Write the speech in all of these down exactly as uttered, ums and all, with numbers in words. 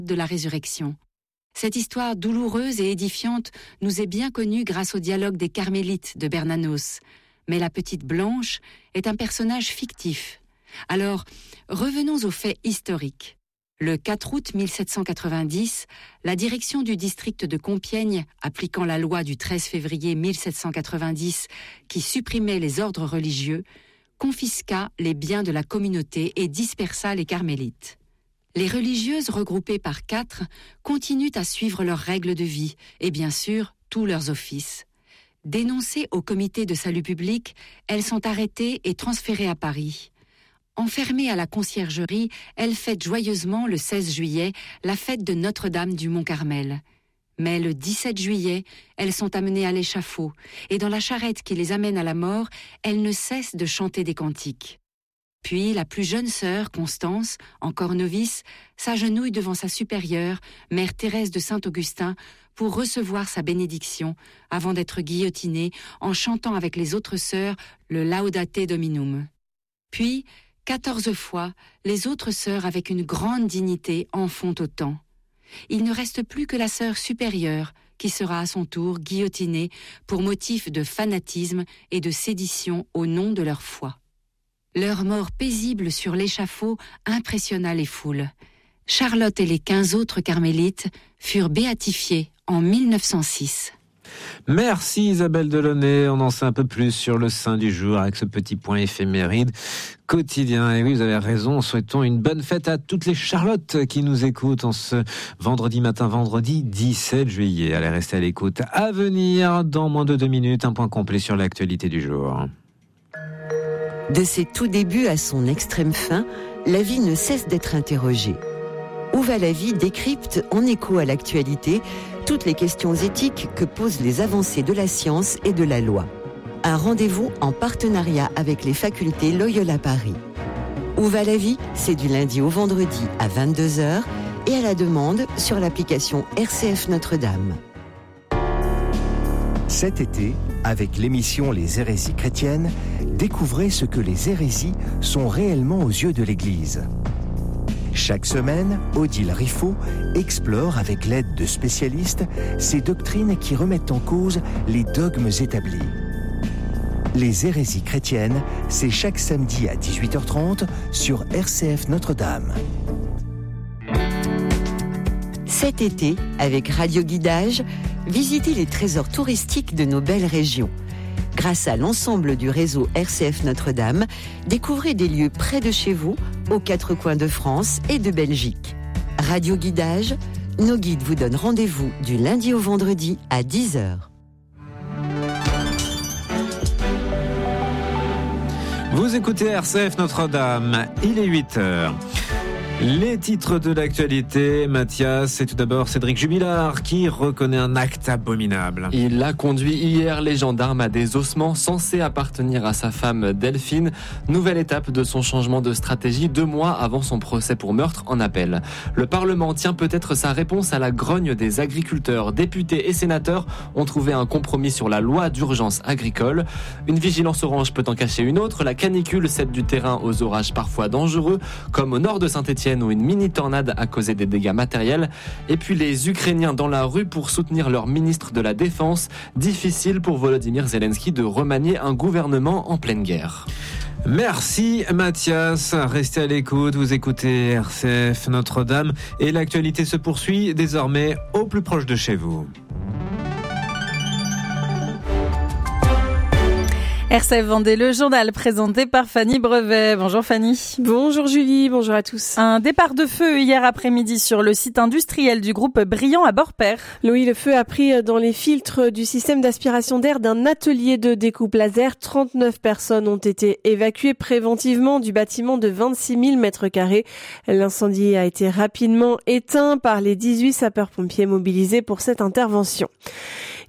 de la résurrection. Cette histoire douloureuse et édifiante nous est bien connue grâce au dialogue des Carmélites de Bernanos. Mais la petite Blanche est un personnage fictif. Alors, revenons aux faits historiques. Le quatre août mille sept cent quatre-vingt-dix, la direction du district de Compiègne, appliquant la loi du treize février mille sept cent quatre-vingt-dix qui supprimait les ordres religieux, confisqua les biens de la communauté et dispersa les carmélites. Les religieuses regroupées par quatre continuent à suivre leurs règles de vie et bien sûr tous leurs offices. Dénoncées au comité de salut public, elles sont arrêtées et transférées à Paris. Enfermées à la conciergerie, elles fêtent joyeusement le seize juillet la fête de Notre-Dame du Mont-Carmel. Mais le dix-sept juillet, elles sont amenées à l'échafaud et dans la charrette qui les amène à la mort, elles ne cessent de chanter des cantiques. Puis la plus jeune sœur, Constance, encore novice, s'agenouille devant sa supérieure, mère Thérèse de Saint-Augustin, pour recevoir sa bénédiction avant d'être guillotinée en chantant avec les autres sœurs le Laudate Dominum. Puis, quatorze fois, les autres sœurs avec une grande dignité en font autant. Il ne reste plus que la sœur supérieure qui sera à son tour guillotinée pour motif de fanatisme et de sédition au nom de leur foi. Leur mort paisible sur l'échafaud impressionna les foules. Charlotte et les quinze autres carmélites furent béatifiées en mille neuf cent six. Merci Isabelle Delaunay, on en sait un peu plus sur le saint du jour avec ce petit point éphéméride quotidien. Et oui, vous avez raison, souhaitons une bonne fête à toutes les Charlottes qui nous écoutent en ce vendredi matin, vendredi dix-sept juillet. Allez, restez à l'écoute. À venir, dans moins de deux minutes, un point complet sur l'actualité du jour. De ses tout débuts à son extrême fin, la vie ne cesse d'être interrogée. Où va la vie décrypte, en écho à l'actualité, toutes les questions éthiques que posent les avancées de la science et de la loi. Un rendez-vous en partenariat avec les facultés Loyola Paris. Où va la vie ? C'est du lundi au vendredi à vingt-deux heures et à la demande sur l'application R C F Notre-Dame. Cet été, avec l'émission Les hérésies chrétiennes, découvrez ce que les hérésies sont réellement aux yeux de l'Église. Chaque semaine, Odile Riffaut explore avec l'aide de spécialistes ces doctrines qui remettent en cause les dogmes établis. Les hérésies chrétiennes, c'est chaque samedi à dix-huit heures trente sur R C F Notre-Dame. Cet été, avec Radio Guidage, visitez les trésors touristiques de nos belles régions. Grâce à l'ensemble du réseau R C F Notre-Dame, découvrez des lieux près de chez vous, aux quatre coins de France et de Belgique. Radio Guidage, nos guides vous donnent rendez-vous du lundi au vendredi à dix heures. Vous écoutez R C F Notre-Dame, il est huit heures. Les titres de l'actualité, Mathias, c'est tout d'abord Cédric Jubilard qui reconnaît un acte abominable. Il a conduit hier les gendarmes à des ossements censés appartenir à sa femme Delphine. Nouvelle étape de son changement de stratégie deux mois avant son procès pour meurtre en appel. Le Parlement tient peut-être sa réponse à la grogne des agriculteurs. Députés et sénateurs ont trouvé un compromis sur la loi d'urgence agricole. Une vigilance orange peut en cacher une autre. La canicule cède du terrain aux orages parfois dangereux, comme au nord de Saint-Étienne où une mini-tornade a causé des dégâts matériels. Et puis les Ukrainiens dans la rue pour soutenir leur ministre de la Défense. Difficile pour Volodymyr Zelensky de remanier un gouvernement en pleine guerre. Merci Mathias, restez à l'écoute, vous écoutez R C F Notre-Dame et l'actualité se poursuit désormais au plus proche de chez vous. R C F Vendée, le journal présenté par Fanny Brevet. Bonjour Fanny. Bonjour Julie, bonjour à tous. Un départ de feu hier après-midi sur le site industriel du groupe Briand à Borpère. Oui, le feu a pris dans les filtres du système d'aspiration d'air d'un atelier de découpe laser. trente-neuf personnes ont été évacuées préventivement du bâtiment de vingt-six mille mètres carrés. L'incendie a été rapidement éteint par les dix-huit sapeurs-pompiers mobilisés pour cette intervention.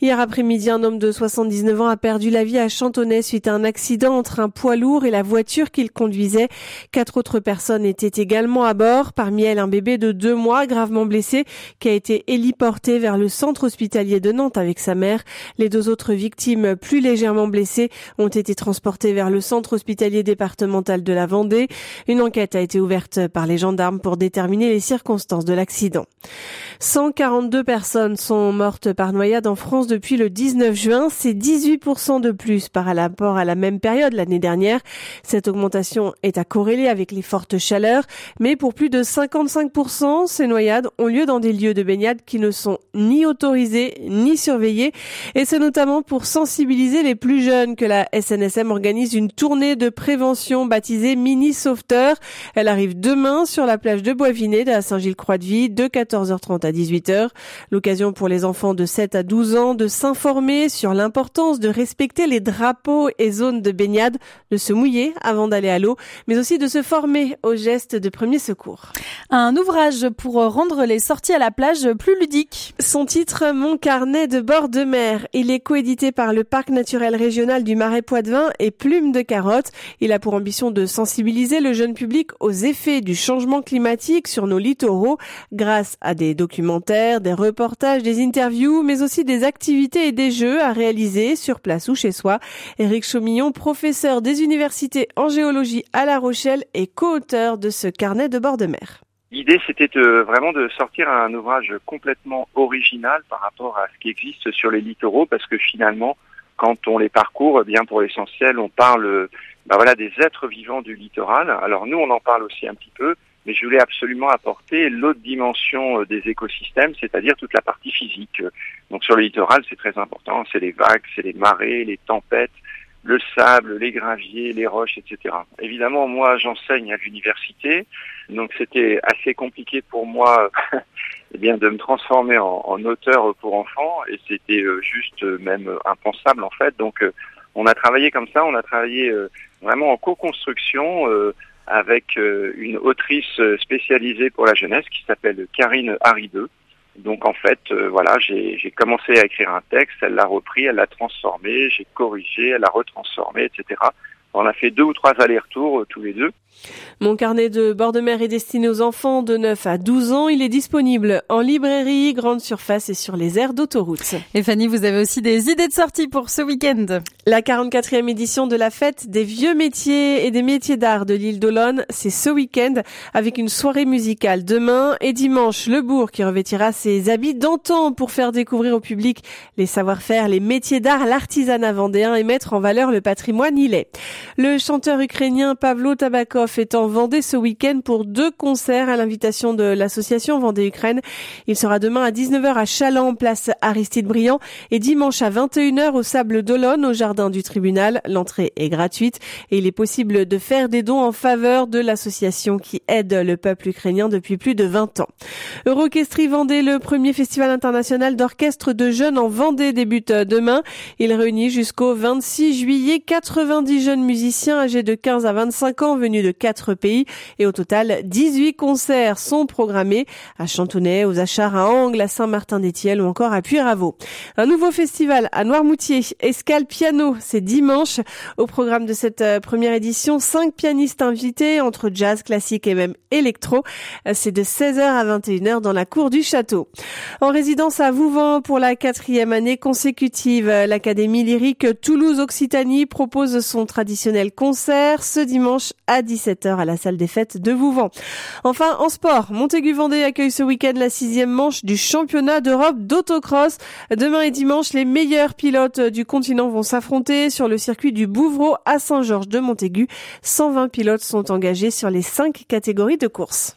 Hier après-midi, un homme de soixante-dix-neuf ans a perdu la vie à Chantonnay suite à un accident entre un poids lourd et la voiture qu'il conduisait. Quatre autres personnes étaient également à bord, parmi elles un bébé de deux mois gravement blessé qui a été héliporté vers le centre hospitalier de Nantes avec sa mère. Les deux autres victimes plus légèrement blessées ont été transportées vers le centre hospitalier départemental de la Vendée. Une enquête a été ouverte par les gendarmes pour déterminer les circonstances de l'accident. cent quarante-deux personnes sont mortes par noyade en France depuis le dix-neuf juin. C'est dix-huit pour cent de plus par rapport à la même période l'année dernière. Cette augmentation est à corréler avec les fortes chaleurs, mais pour plus de cinquante-cinq pour cent, ces noyades ont lieu dans des lieux de baignade qui ne sont ni autorisés ni surveillés. Et c'est notamment pour sensibiliser les plus jeunes que la S N S M organise une tournée de prévention baptisée Mini Sauveteur. Elle arrive demain sur la plage de Boisvinet à Saint-Gilles-Croix-de-Vie de quatorze heures trente à dix-huit heures. L'occasion pour les enfants de sept à douze ans de s'informer sur l'importance de respecter les drapeaux et zones de baignade, de se mouiller avant d'aller à l'eau, mais aussi de se former aux gestes de premier secours. Un ouvrage pour rendre les sorties à la plage plus ludiques. Son titre, Mon carnet de bord de mer. Il est coédité par le Parc naturel régional du Marais Poitevin et Plume de Carotte. Il a pour ambition de sensibiliser le jeune public aux effets du changement climatique sur nos littoraux grâce à des documentaires, des reportages, des interviews, mais aussi des activités et des jeux à réaliser sur place ou chez soi. Éric Chaumillon, professeur des universités en géologie à La Rochelle et co-auteur de ce carnet de bord de mer. L'idée, c'était de, vraiment de sortir un ouvrage complètement original par rapport à ce qui existe sur les littoraux, parce que finalement, quand on les parcourt, eh bien pour l'essentiel, on parle ben voilà, des êtres vivants du littoral. Alors nous, on en parle aussi un petit peu, mais je voulais absolument apporter l'autre dimension des écosystèmes, c'est-à-dire toute la partie physique. Donc sur le littoral, c'est très important, c'est les vagues, c'est les marées, les tempêtes, le sable, les graviers, les roches, et cetera. Évidemment, moi, j'enseigne à l'université, donc c'était assez compliqué pour moi eh bien, de me transformer en, en auteur pour enfants, et c'était euh, juste euh, même impensable, en fait. Donc, euh, on a travaillé comme ça, on a travaillé euh, vraiment en co-construction euh, avec euh, une autrice spécialisée pour la jeunesse qui s'appelle Karine Haribeux. Donc en fait, euh, voilà, j'ai, j'ai commencé à écrire un texte, elle l'a repris, elle l'a transformé, j'ai corrigé, elle l'a retransformé, et cetera. On a fait deux ou trois allers-retours euh, tous les deux. Mon carnet de bord de mer est destiné aux enfants de neuf à douze ans. Il est disponible en librairie, grande surface et sur les aires d'autoroute. Et Fanny, vous avez aussi des idées de sortie pour ce week-end. La quarante-quatrième édition de la fête des vieux métiers et des métiers d'art de l'île d'Olonne, c'est ce week-end avec une soirée musicale demain et dimanche. Le bourg qui revêtira ses habits d'antan pour faire découvrir au public les savoir-faire, les métiers d'art, l'artisanat vendéen et mettre en valeur le patrimoine îlais. Le chanteur ukrainien Pavlo Tabakov est en Vendée ce week-end pour deux concerts à l'invitation de l'association Vendée-Ukraine. Il sera demain à dix-neuf heures à Chaland, place Aristide Briand, et dimanche à vingt et une heures au Sable d'Olonne, au jardin du tribunal. L'entrée est gratuite et il est possible de faire des dons en faveur de l'association qui aide le peuple ukrainien depuis plus de vingt ans. Euroquestrie Vendée, le premier festival international d'orchestre de jeunes en Vendée, débute demain. Il réunit jusqu'au vingt-six juillet quatre-vingt-dix jeunes musiciens âgés de quinze à vingt-cinq ans venus de quatre pays et au total dix-huit concerts sont programmés à Chantonnay, aux Achards, à Angles, à Saint-Martin-d'Étienne ou encore à Puyraveau. Un nouveau festival à Noirmoutier, Escale Piano, c'est dimanche. Au programme de cette première édition, cinq pianistes invités entre jazz, classique et même électro. C'est de seize heures à vingt et une heures dans la cour du château. En résidence à Vouvant pour la quatrième année consécutive, l'Académie lyrique Toulouse-Occitanie propose son traditionnel concert ce dimanche à dix-sept heures à la salle des fêtes de Vouvant. Enfin, en sport, Montaigu-Vendée accueille ce week-end la sixième manche du championnat d'Europe d'autocross. Demain et dimanche, les meilleurs pilotes du continent vont s'affronter sur le circuit du Bouvreau à Saint-Georges de Montaigu. cent vingt pilotes sont engagés sur les cinq catégories de course.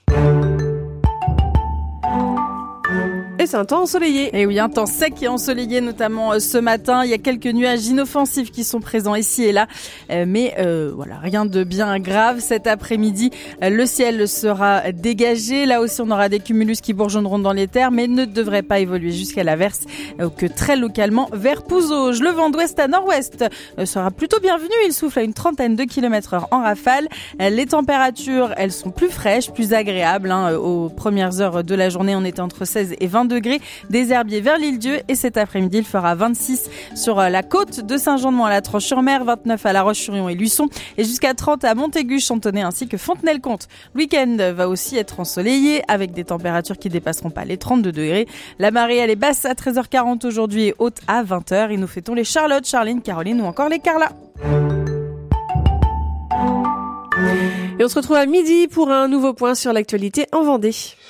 Et c'est un temps ensoleillé. Et oui, un temps sec et ensoleillé, notamment ce matin. Il y a quelques nuages inoffensifs qui sont présents ici et là. Mais euh, voilà, rien de bien grave. Cet après-midi, le ciel sera dégagé. Là aussi, on aura des cumulus qui bourgeonneront dans les terres, mais ne devraient pas évoluer jusqu'à l'averse, que très localement vers Pouzauges. Le vent d'ouest à nord-ouest sera plutôt bienvenu. Il souffle à une trentaine de kilomètres heure en rafale. Les températures, elles sont plus fraîches, plus agréables. Hein. Aux premières heures de la journée, on était entre seize et vingt-deux degrés des Herbiers vers l'Île-Dieu et cet après-midi, il fera vingt-six sur la côte de Saint-Jean-de-Mont à la Tranche-sur-Mer, vingt-neuf à La Roche-sur-Yon et Luçon et jusqu'à trente à Montaigu, Chantonnay ainsi que Fontenay-le-Comte. Le week-end va aussi être ensoleillé avec des températures qui dépasseront pas les trente-deux degrés. La marée, elle est basse à treize heures quarante aujourd'hui et haute à vingt heures. Et nous fêtons les Charlotte, Charline, Caroline ou encore les Carla. Et on se retrouve à midi pour un nouveau point sur l'actualité en Vendée.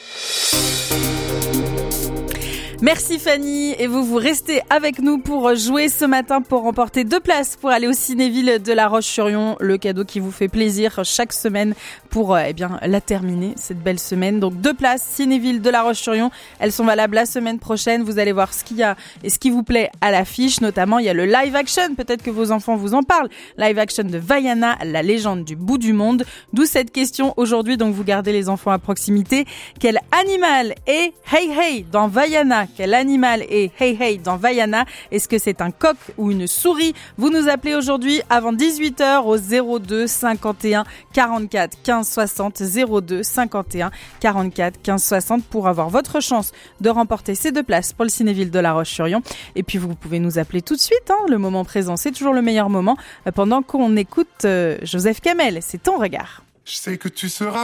Merci Fanny et vous vous restez avec nous pour jouer ce matin pour remporter deux places pour aller au Cinéville de La Roche-sur-Yon, le cadeau qui vous fait plaisir chaque semaine pour eh bien la terminer cette belle semaine. Donc deux places Cinéville de La Roche-sur-Yon, elles sont valables la semaine prochaine. Vous allez voir ce qu'il y a et ce qui vous plaît à l'affiche, notamment il y a le live action, peut-être que vos enfants vous en parlent. Live action de Vaiana, la légende du bout du monde. D'où cette question aujourd'hui, donc vous gardez les enfants à proximité. Quel animal est Hey Hey dans Vaiana? Quel animal est Hey Hey dans Vaiana? Est-ce que c'est un coq ou une souris? Vous nous appelez aujourd'hui avant dix-huit heures au zéro deux cinquante et un quarante-quatre quinze soixante, zéro deux cinquante et un quarante-quatre quinze soixante pour avoir votre chance de remporter ces deux places pour le Cinéville de La Roche-sur-Yon. Et puis vous pouvez nous appeler tout de suite, hein. Le moment présent, c'est toujours le meilleur moment pendant qu'on écoute euh, Joseph Kamel. C'est ton regard. Je sais que tu seras